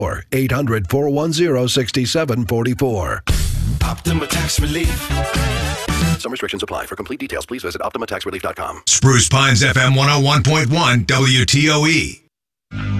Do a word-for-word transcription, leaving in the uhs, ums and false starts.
or eight hundred, four one zero, six seven four four. Optima Tax Relief. Some restrictions apply. For complete details, please visit optima tax relief dot com. Spruce Pines F M one oh one point one W T O E.